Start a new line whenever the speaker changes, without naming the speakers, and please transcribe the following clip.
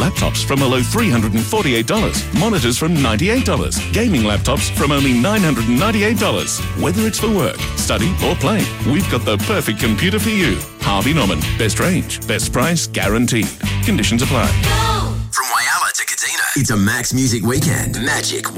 Laptops from a low $348. Monitors from $98. Gaming laptops from only $998. Whether it's for work, study or play, we've got the perfect computer for you. Harvey Norman. Best range, best price, guaranteed. Conditions apply.
From Whyalla to Kadina, it's a Max Music Weekend. Magic